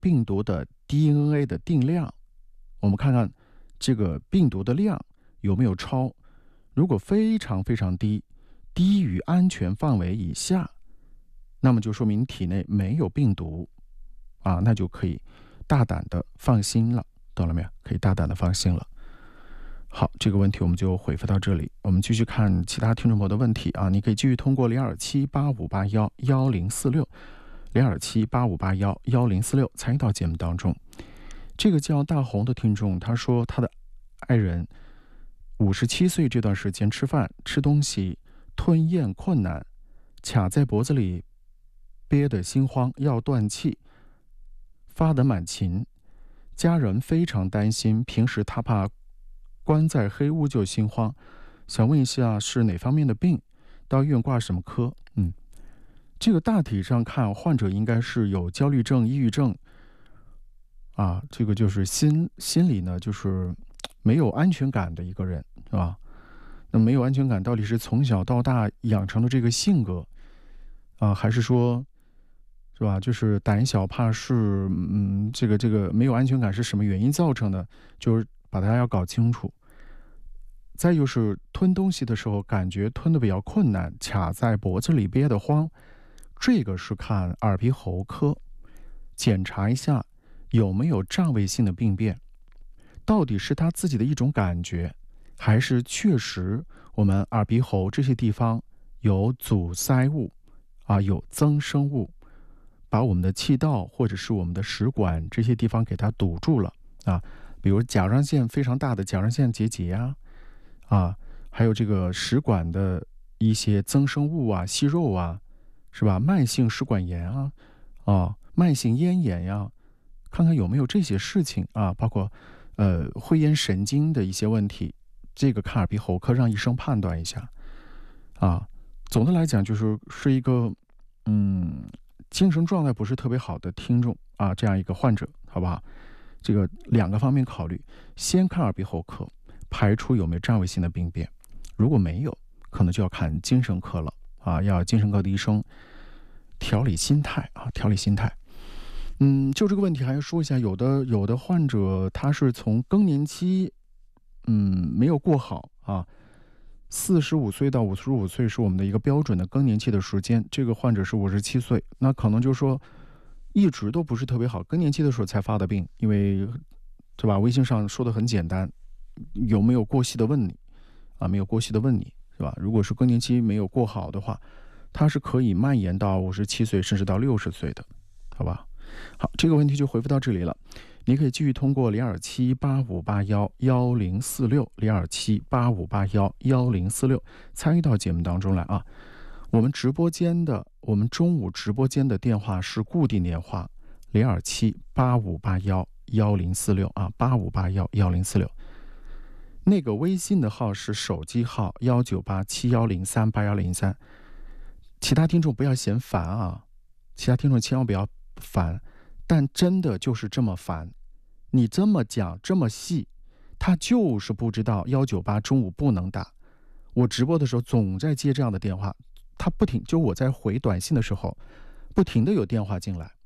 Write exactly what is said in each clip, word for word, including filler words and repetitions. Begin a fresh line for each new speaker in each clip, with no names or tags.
病毒的 D N A 的定量，我们看看这个病毒的量有没有超。如果非常非常低，低于安全范围以下，那么就说明体内没有病毒啊，那就可以大胆的放心了，懂了没有？可以大胆的放心了。好，这个问题我们就回复到这里。我们继续看其他听众朋友的问题啊，你可以继续通过零二七八五八幺幺零四六零二七八五八幺幺零四六参与到节目当中。这个叫大红的听众，他说他的爱人五十七岁这段时间吃饭吃东西吞咽困难，卡在脖子里，憋得心慌，要断气，发得满勤，家人非常担心，平时他怕关在黑屋就心慌，想问一下是哪方面的病，到医院挂什么科？嗯，这个大体上看，患者应该是有焦虑症、抑郁症啊，这个就是心心里呢就是没有安全感的一个人，是吧？那没有安全感到底是从小到大养成的这个性格啊，还是说，是吧？就是胆小怕事，嗯，这个这个没有安全感是什么原因造成的？就是把大家要搞清楚。再就是吞东西的时候感觉吞的比较困难，卡在脖子里憋得慌，这个是看耳鼻喉科，检查一下有没有占位性的病变，到底是他自己的一种感觉，还是确实我们耳鼻喉这些地方有阻塞物啊，有增生物，把我们的气道或者是我们的食管这些地方给它堵住了啊，比如甲状腺非常大的甲状腺结节啊，啊，还有这个食管的一些增生物啊、息肉啊，是吧？慢性食管炎啊，啊，慢性咽炎呀，看看有没有这些事情啊，包括呃会咽神经的一些问题，这个看耳鼻喉科让医生判断一下啊。总的来讲，就是是一个嗯精神状态不是特别好的听众啊，这样一个患者，好不好？这个两个方面考虑，先看耳鼻喉科，排除有没有占位性的病变，如果没有，可能就要看精神科了啊，要精神科的医生调理心态啊，调理心态。嗯，就这个问题还要说一下，有的有的患者他是从更年期，嗯，没有过好啊，四十五岁到五十五岁是我们的一个标准的更年期的时间，这个患者是五十七岁，那可能就说一直都不是特别好，更年期的时候才发的病，因为对吧？微信上说的很简单，有没有过细的问你啊？没有过细的问你是吧？如果是更年期没有过好的话，它是可以蔓延到五十七岁甚至到六十岁的，好吧？好，这个问题就回复到这里了。你可以继续通过零二七八五八幺幺零四六零二七八五八幺幺零四六参与到节目当中来啊。我们直播间的我们中午直播间的电话是固定电话零二七八五八幺幺零四六啊，八五八幺幺零四六。那个微信的号是手机号幺九八七幺零三八幺零三。其他听众不要嫌烦啊，其他听众千万不要烦，但真的就是这么烦。你这么讲这么细，他就是不知道幺九八中午不能打。我直播的时候总在接这样的电话，他不停，就我在回短信的时候，不停的有电话进来。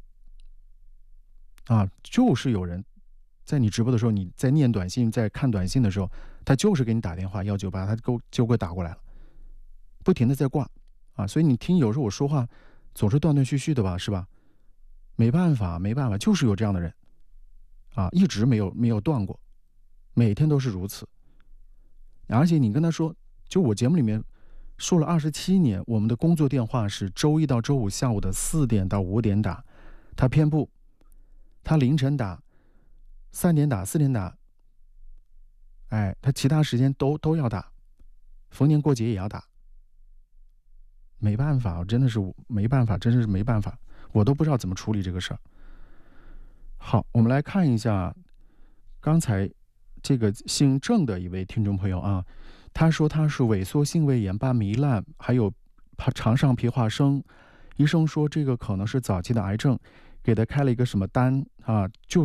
啊，就是有人在你直播的时候，你在念短信、在看短信的时候，他就是给你打电话幺九八，他就就给我打过来了，不停的在挂啊。所以你听，有时候我说话总是断断续续的吧，是吧？没办法，没办法，就是有这样的人啊，一直没有没有断过，每天都是如此。而且你跟他说，就我节目里面说了二十七年，我们的工作电话是周一到周五下午的四点到五点打，他偏不，他凌晨打，三点打，四点打，哎，他其他时间都都要打，逢年过节也要打。没办法，我真的是没办法，真是没办法，我都不知道怎么处理这个事儿。好，我们来看一下刚才这个姓郑的一位听众朋友啊，他说他是萎缩性胃炎伴糜烂，还有肠上皮化生，医生说这个可能是早期的癌症，给他开了一个什么单啊，就